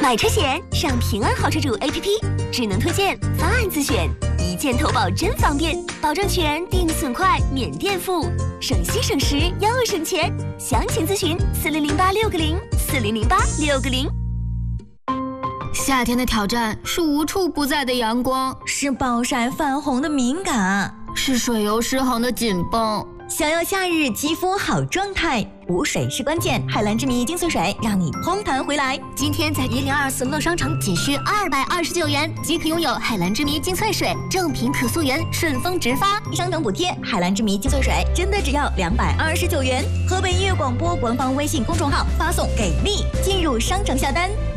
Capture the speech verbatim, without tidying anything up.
买车险上平安好车主 A P P， 智能推荐，方案自选，一键投保真方便，保证全，定损快，免垫付，省心省时又省钱。详情咨询四零零八六个零四零零八六个零。 夏天的挑战是无处不在的阳光， 是暴晒泛红的敏感， 是水油失衡的紧绷。 想要夏日肌肤好状态，补水是关键。海蓝之谜精粹水让你烘弹回来。 今天在一零二四乐商城仅需二百二十九元即可拥有海蓝之谜精粹水，正品可溯源，顺丰直发， 商城补贴。海蓝之谜精粹水真的只要两百二十九元。河北音乐广播官方微信公众号发送给力，进入商城下单。